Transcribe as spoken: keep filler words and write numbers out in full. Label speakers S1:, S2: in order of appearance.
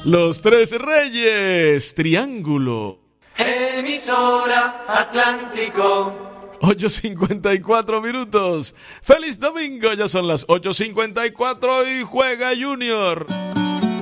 S1: Los Tres Reyes, Triángulo.
S2: Emisora Atlántico.
S1: ocho cincuenta y cuatro minutos. ¡Feliz domingo! Ya son las ocho cincuenta y cuatro y juega Junior.